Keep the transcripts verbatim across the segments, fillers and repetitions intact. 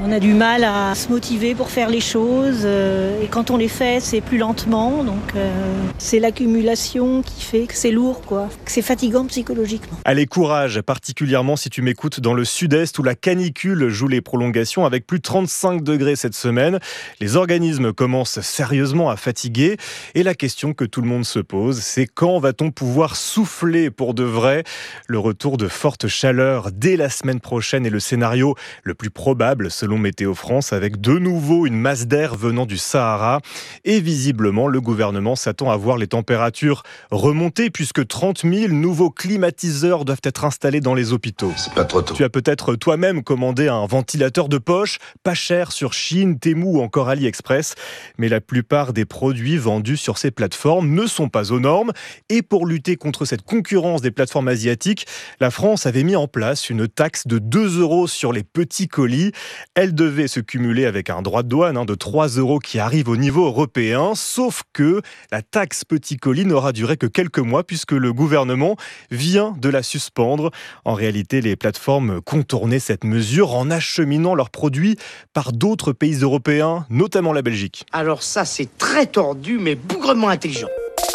On a du mal à se motiver pour faire les choses euh, et quand on les fait, c'est plus lentement. Donc euh, c'est l'accumulation qui fait que c'est lourd, quoi, que c'est fatigant psychologiquement. Allez, courage, particulièrement si tu m'écoutes dans le sud-est où la canicule joue les prolongations avec plus de trente-cinq degrés cette semaine. Les organismes commencent sérieusement à fatiguer et la question que tout le monde se pose, c'est quand va-t-on pouvoir souffler pour de vrai ? Le retour de fortes chaleurs dès la semaine prochaine est le scénario le plus probable selon Météo France, avec de nouveau une masse d'air venant du Sahara. Et visiblement, le gouvernement s'attend à voir les températures remonter puisque trente mille nouveaux climatiseurs doivent être installés dans les hôpitaux. C'est pas trop tôt. Tu as peut-être toi-même commandé un ventilateur de poche, pas cher sur Chine, Temu ou encore AliExpress. Mais la plupart des produits vendus sur ces plateformes ne sont pas aux normes. Et pour lutter contre cette concurrence des plateformes asiatiques, la France avait mis en place une taxe de deux euros sur les petits colis. Elle devait se cumuler avec un droit de douane hein, de trois euros qui arrive au niveau européen. Sauf que la taxe petit colis n'aura duré que quelques mois puisque le gouvernement vient de la suspendre. En réalité, les plateformes contournaient cette mesure en acheminant leurs produits par d'autres pays européens, notamment la Belgique. Alors ça, c'est très tordu, mais bougrement intelligent.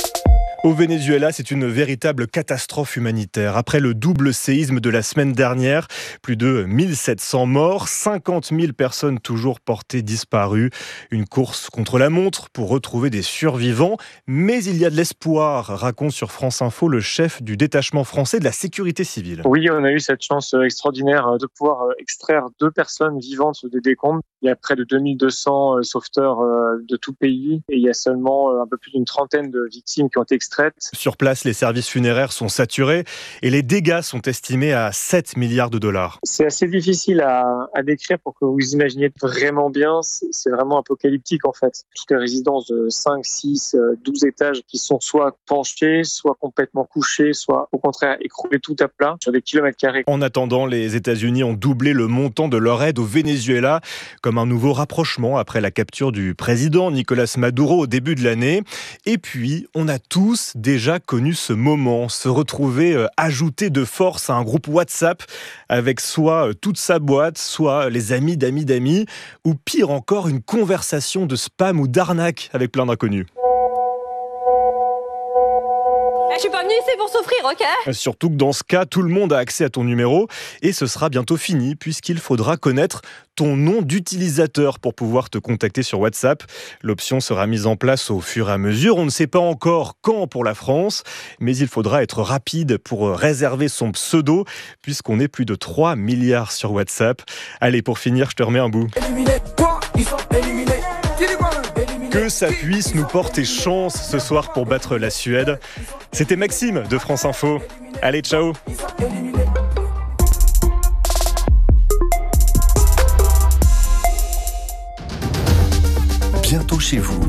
Au Venezuela, c'est une véritable catastrophe humanitaire. Après le double séisme de la semaine dernière, plus de mille sept cents morts, cinquante mille personnes toujours portées disparues. Une course contre la montre pour retrouver des survivants. Mais il y a de l'espoir, raconte sur France Info le chef du détachement français de la sécurité civile. Oui, on a eu cette chance extraordinaire de pouvoir extraire deux personnes vivantes des décombres. Il y a près de deux mille deux cents sauveteurs de tout pays et il y a seulement un peu plus d'une trentaine de victimes qui ont été extraites. Sur place, les services funéraires sont saturés et les dégâts sont estimés à sept milliards de dollars. C'est assez difficile à, à décrire pour que vous imaginiez vraiment bien. C'est vraiment apocalyptique en fait. Toutes les résidences de cinq, six, douze étages qui sont soit penchées, soit complètement couchées, soit au contraire écroulées tout à plat sur des kilomètres carrés. En attendant, les États-Unis ont doublé le montant de leur aide au Venezuela comme un nouveau rapprochement après la capture du président Nicolás Maduro au début de l'année. Et puis, on a tous déjà connu ce moment, se retrouver euh, ajouté de force à un groupe WhatsApp avec soit euh, toute sa boîte, soit les amis d'amis d'amis, ou pire encore, une conversation de spam ou d'arnaque avec plein d'inconnus. Je suis pas venue ici pour souffrir, ok ? Surtout que dans ce cas, tout le monde a accès à ton numéro et ce sera bientôt fini puisqu'il faudra connaître ton nom d'utilisateur pour pouvoir te contacter sur WhatsApp. L'option sera mise en place au fur et à mesure. On ne sait pas encore quand pour la France, mais il faudra être rapide pour réserver son pseudo puisqu'on est plus de trois milliards sur WhatsApp. Allez, pour finir, je te remets un bout. Que ça puisse nous porter chance ce soir pour battre la Suède. C'était Maxime de France Info. Allez, ciao. Bientôt chez vous.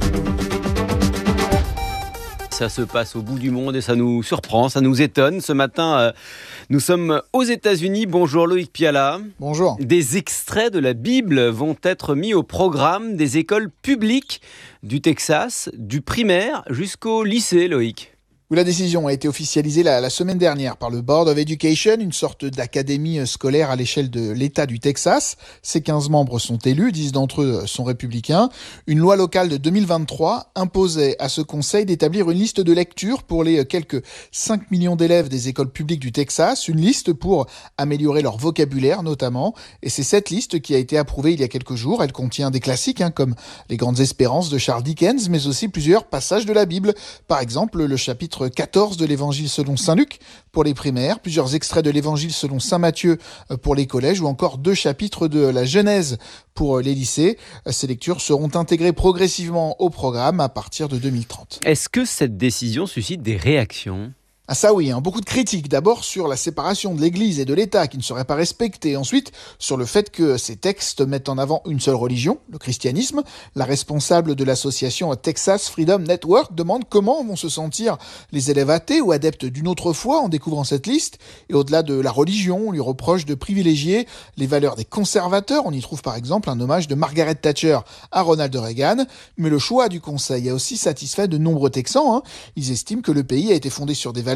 Ça se passe au bout du monde et ça nous surprend, ça nous étonne. Ce matin, euh, nous sommes aux États-Unis. Bonjour Loïc Piala. Bonjour. Des extraits de la Bible vont être mis au programme des écoles publiques du Texas, du primaire jusqu'au lycée, Loïc. Où la décision a été officialisée la, la semaine dernière par le Board of Education, une sorte d'académie scolaire à l'échelle de l'État du Texas. Ses quinze membres sont élus, dix d'entre eux sont républicains. Une loi locale de deux mille vingt-trois imposait à ce conseil d'établir une liste de lecture pour les quelques cinq millions d'élèves des écoles publiques du Texas, une liste pour améliorer leur vocabulaire notamment. Et c'est cette liste qui a été approuvée il y a quelques jours. Elle contient des classiques hein, comme Les Grandes Espérances de Charles Dickens, mais aussi plusieurs passages de la Bible. Par exemple, le chapitre quatorze de l'Évangile selon Saint Luc pour les primaires, plusieurs extraits de l'Évangile selon Saint Matthieu pour les collèges ou encore deux chapitres de la Genèse pour les lycées. Ces lectures seront intégrées progressivement au programme à partir de deux mille trente. Est-ce que cette décision suscite des réactions ? Ah ça oui, hein, beaucoup de critiques. D'abord sur la séparation de l'Église et de l'État qui ne serait pas respectée. Ensuite, sur le fait que ces textes mettent en avant une seule religion, le christianisme. La responsable de l'association Texas Freedom Network demande comment vont se sentir les élèves athées ou adeptes d'une autre foi en découvrant cette liste. Et au-delà de la religion, on lui reproche de privilégier les valeurs des conservateurs. On y trouve par exemple un hommage de Margaret Thatcher à Ronald Reagan. Mais le choix du Conseil a aussi satisfait de nombreux Texans. Hein. Ils estiment que le pays a été fondé sur des valeurs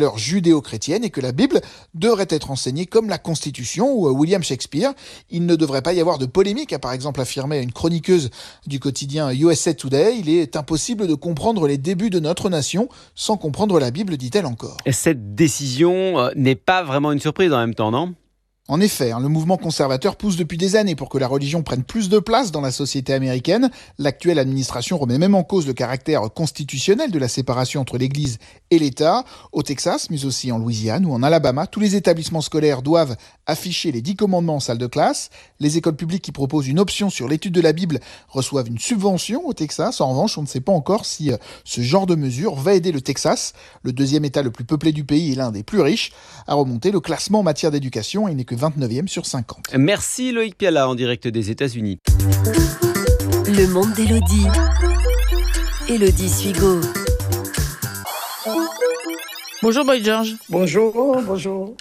valeurs judéo-chrétiennes et que la Bible devrait être enseignée comme la Constitution ou William Shakespeare. Il ne devrait pas y avoir de polémique, a par exemple affirmé une chroniqueuse du quotidien U S A Today. Il est impossible de comprendre les débuts de notre nation sans comprendre la Bible, dit-elle encore. Cette décision n'est pas vraiment une surprise en même temps, non ? En effet, le mouvement conservateur pousse depuis des années pour que la religion prenne plus de place dans la société américaine. L'actuelle administration remet même en cause le caractère constitutionnel de la séparation entre l'Église et l'État. Au Texas, mais aussi en Louisiane ou en Alabama, tous les établissements scolaires doivent afficher les dix commandements en salle de classe. Les écoles publiques qui proposent une option sur l'étude de la Bible reçoivent une subvention au Texas. En revanche, on ne sait pas encore si ce genre de mesure va aider le Texas, le deuxième État le plus peuplé du pays et l'un des plus riches, à remonter le classement en matière d'éducation. Il n'est que vingt-neuvième sur cinquante. Merci Loïc Piala en direct des États-Unis. Le monde d'Élodie. Élodie Suigo. Bonjour Boy George. Bonjour, bonjour.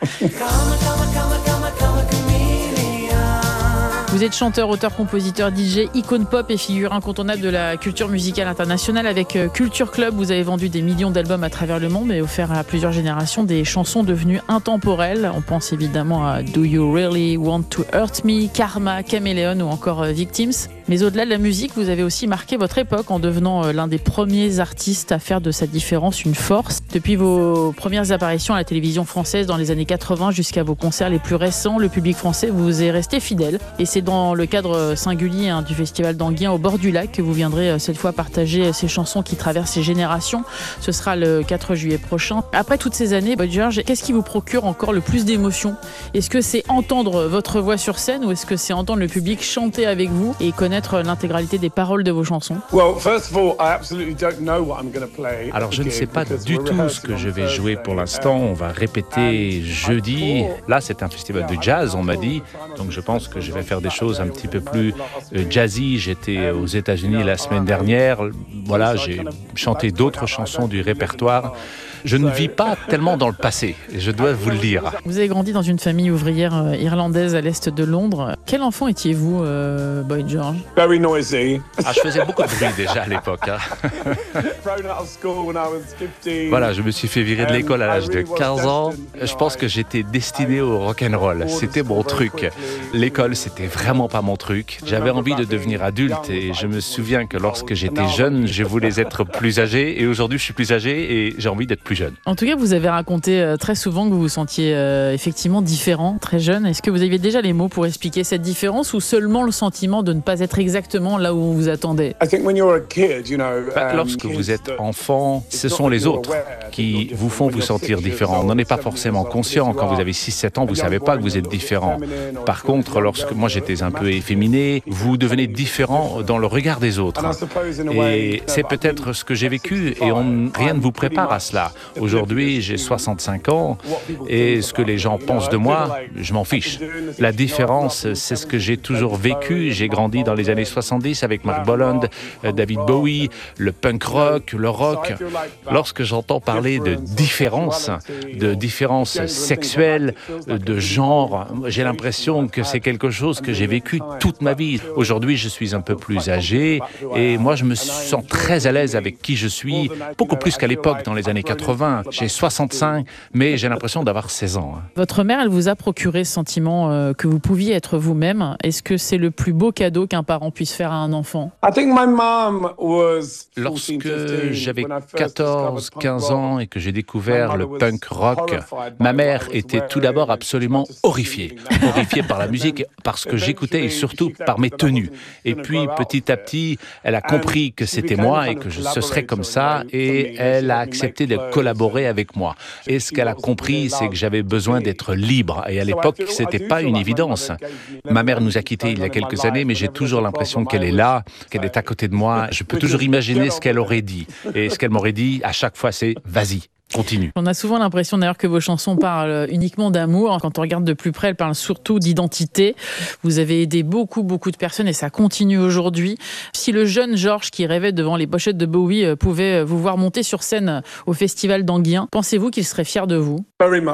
Vous êtes chanteur, auteur, compositeur, D J, icône pop et figure incontournable de la culture musicale internationale. Avec Culture Club, vous avez vendu des millions d'albums à travers le monde et offert à plusieurs générations des chansons devenues intemporelles. On pense évidemment à Do You Really Want to Hurt Me, Karma, Chameleon ou encore Victims. Mais au-delà de la musique, vous avez aussi marqué votre époque en devenant l'un des premiers artistes à faire de sa différence une force. Depuis vos premières apparitions à la télévision française dans les années quatre-vingts jusqu'à vos concerts les plus récents, le public français vous est resté fidèle. Et c'est dans le cadre singulier hein, du festival d'Anguien au bord du lac que vous viendrez cette fois partager ces chansons qui traversent les générations. Ce sera le quatre juillet prochain. Après toutes ces années, Boy George, qu'est-ce qui vous procure encore le plus d'émotion ? Est-ce que c'est entendre votre voix sur scène ou est-ce que c'est entendre le public chanter avec vous et connaître l'intégralité des paroles de vos chansons? Alors je ne sais pas du tout ce que je vais jouer pour l'instant. On va répéter jeudi. Là c'est un festival de jazz, on m'a dit. Donc je pense que je vais faire des choses un petit peu plus jazzy. J'étais aux États-Unis la semaine dernière. Voilà, j'ai chanté d'autres chansons du répertoire. Je ne vis pas tellement dans le passé, je dois vous le dire. Vous avez grandi dans une famille ouvrière irlandaise à l'est de Londres. Quel enfant étiez-vous, euh, Boy George? Very noisy. Ah, je faisais beaucoup de bruit déjà à l'époque. Hein. Voilà, je me suis fait virer de l'école à l'âge de quinze ans. Je pense que j'étais destiné au rock'n'roll. C'était mon truc. L'école, c'était vraiment pas mon truc. J'avais envie de devenir adulte et je me souviens que lorsque j'étais jeune, je voulais être plus âgé et aujourd'hui je suis plus âgé et j'ai envie d'être plus jeune. En tout cas, vous avez raconté euh, très souvent que vous vous sentiez euh, effectivement différent, très jeune. Est-ce que vous aviez déjà les mots pour expliquer cette différence ou seulement le sentiment de ne pas être exactement là où on vous attendait? Bah, lorsque vous êtes enfant, ce sont les autres qui vous font vous sentir différent. On n'en est pas forcément conscient. Quand vous avez six sept ans, vous ne savez pas que vous êtes différent. Par contre, lorsque moi j'étais un peu efféminé, vous devenez différent dans le regard des autres. Et c'est peut-être ce que j'ai vécu et on, rien ne vous prépare à cela. Aujourd'hui, j'ai soixante-cinq ans et ce que les gens pensent de moi, je m'en fiche. La différence, c'est ce que j'ai toujours vécu. J'ai grandi dans les années soixante-dix avec Marc Boland, David Bowie, le punk rock, le rock. Lorsque j'entends parler de différence, de différence sexuelle, de genre, j'ai l'impression que c'est quelque chose que j'ai vécu toute ma vie. Aujourd'hui, je suis un peu plus âgé et moi, je me sens très à l'aise avec qui je suis, beaucoup plus qu'à l'époque dans les années quatre-vingts. J'ai soixante-cinq, mais j'ai l'impression d'avoir seize ans. Votre mère, elle vous a procuré ce sentiment euh, que vous pouviez être vous-même. Est-ce que c'est le plus beau cadeau qu'un parent puisse faire à un enfant? Lorsque j'avais quatorze quinze ans et que j'ai découvert le punk rock, ma mère était tout d'abord absolument horrifiée. Horrifiée par la musique, par ce que j'écoutais et surtout par mes tenues. Et puis, petit à petit, elle a compris que c'était moi et que je, ce serait comme ça et elle a accepté de collaborer avec moi. Et ce qu'elle a compris, c'est que j'avais besoin d'être libre. Et à l'époque, c'était pas une évidence. Ma mère nous a quittés il y a quelques années, mais j'ai toujours l'impression qu'elle est là, qu'elle est à côté de moi. Je peux toujours imaginer ce qu'elle aurait dit. Et ce qu'elle m'aurait dit, à chaque fois, c'est « vas-y ». Continue. On a souvent l'impression d'ailleurs que vos chansons parlent uniquement d'amour. Quand on regarde de plus près, elles parlent surtout d'identité. Vous avez aidé beaucoup, beaucoup de personnes et ça continue aujourd'hui. Si le jeune George qui rêvait devant les pochettes de Bowie pouvait vous voir monter sur scène au festival d'Anguien, pensez-vous qu'il serait fier de vous?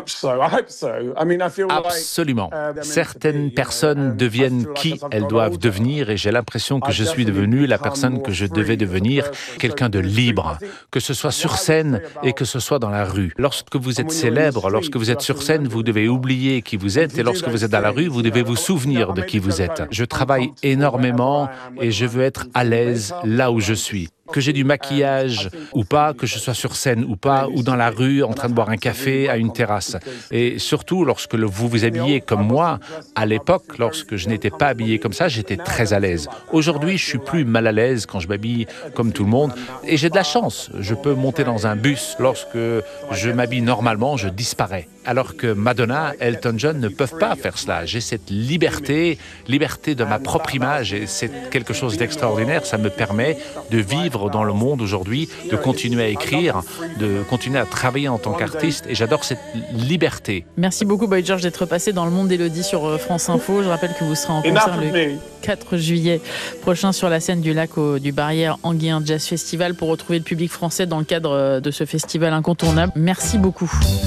Absolument. Certaines personnes deviennent qui elles doivent devenir et j'ai l'impression que je suis devenu la personne que je devais devenir, quelqu'un de libre. Que ce soit sur scène et que ce soit dans dans la rue. Lorsque vous êtes célèbre, lorsque vous êtes sur scène, vous devez oublier qui vous êtes et lorsque vous êtes dans la rue, vous devez vous souvenir de qui vous êtes. Je travaille énormément et je veux être à l'aise là où je suis. Que j'ai du maquillage ou pas, que je sois sur scène ou pas, ou dans la rue en train de boire un café à une terrasse. Et surtout, lorsque vous vous habillez comme moi, à l'époque, lorsque je n'étais pas habillé comme ça, j'étais très à l'aise. Aujourd'hui, je suis plus mal à l'aise quand je m'habille comme tout le monde. Et j'ai de la chance. Je peux monter dans un bus. Lorsque je m'habille normalement, je disparais. Alors que Madonna, Elton John ne peuvent pas faire cela. J'ai cette liberté, liberté de ma propre image et c'est quelque chose d'extraordinaire. Ça me permet de vivre dans le monde aujourd'hui, de continuer à écrire, de continuer à travailler en tant qu'artiste et j'adore cette liberté. Merci beaucoup Boy George d'être passé dans le monde d'Élodie sur France Info. Je rappelle que vous serez en concert le quatre juillet prochain sur la scène du lac au, du Barrière Anguien Jazz Festival pour retrouver le public français dans le cadre de ce festival incontournable. Merci beaucoup.